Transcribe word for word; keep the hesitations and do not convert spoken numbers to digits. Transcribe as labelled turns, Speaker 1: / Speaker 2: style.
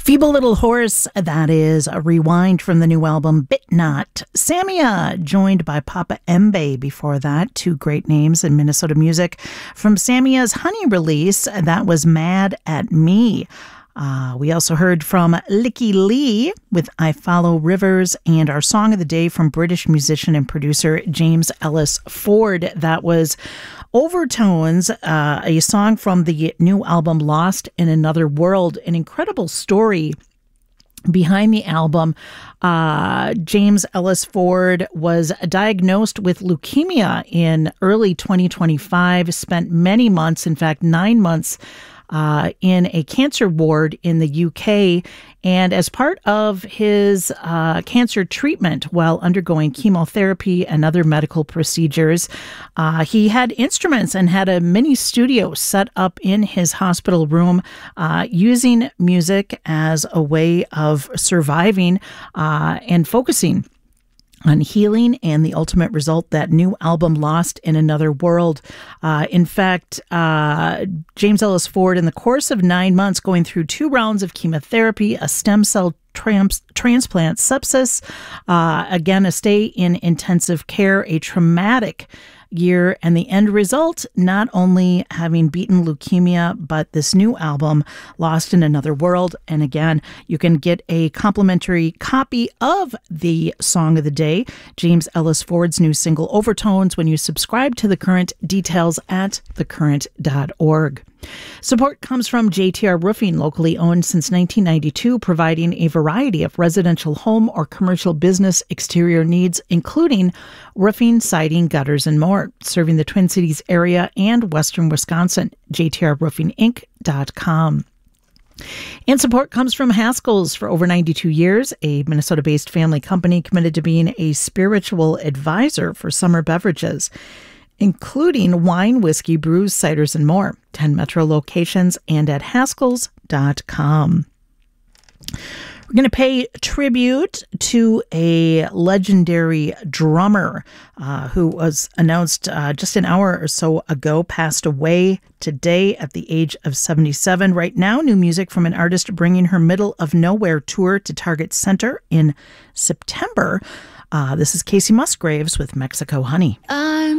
Speaker 1: Feeble Little Horse, that is a rewind from the new album Bit Not. Samia, joined by Papa Embe before that, two great names in Minnesota music. From Samia's Honey release, that was Mad at Me. Uh, we also heard from Licky Lee with I Follow Rivers, and our song of the day from British musician and producer James Ellis Ford. That was Overtones, uh, a song from the new album Lost in Another World. An incredible story behind the album. Uh, James Ellis Ford was diagnosed with leukemia in early twenty twenty-five, spent many months, in fact, nine months, Uh, in a cancer ward in the U K. And as part of his uh, cancer treatment while undergoing chemotherapy and other medical procedures, uh, he had instruments and had a mini studio set up in his hospital room, uh, using music as a way of surviving uh, and focusing on healing, and the ultimate result, that new album Lost in Another World. Uh, in fact, uh, James Ellis Ford, in the course of nine months, going through two rounds of chemotherapy, a stem cell trans- transplant, sepsis, uh, again, a stay in intensive care, a traumatic year, and the end result, not only having beaten leukemia, but this new album, Lost in Another World. And again, you can get a complimentary copy of the song of the day, James Ellis Ford's new single Overtones, when you subscribe to The Current. Details at the current dot org. Support comes from J T R Roofing, locally owned since nineteen ninety-two, providing a variety of residential home or commercial business exterior needs, including roofing, siding, gutters, and more. Serving the Twin Cities area and western Wisconsin. J T R roofing inc dot com. And support comes from Haskell's. For over ninety-two years, a Minnesota-based family company committed to being a spiritual advisor for summer beverages, including wine, whiskey, brews, ciders, and more. ten Metro locations and at haskells dot com. We're going to pay tribute to a legendary drummer uh, who was announced uh, just an hour or so ago, passed away today at the age of seventy-seven. Right now, new music from an artist bringing her Middle of Nowhere tour to Target Center in September. Uh, this is Casey Musgraves with Mexico Honey.
Speaker 2: I'm